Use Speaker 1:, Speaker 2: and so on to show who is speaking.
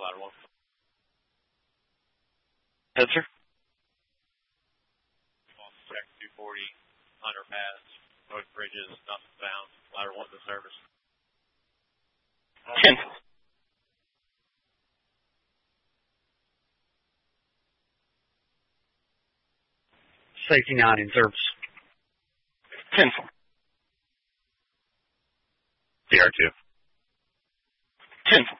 Speaker 1: ladder 1.
Speaker 2: Head, sir.
Speaker 1: Check 240, underpass, both bridges, nothing found. Ladder 1 to service.
Speaker 2: 10.
Speaker 3: Safety 9 in service.
Speaker 2: 10.
Speaker 4: CR2.
Speaker 2: 10.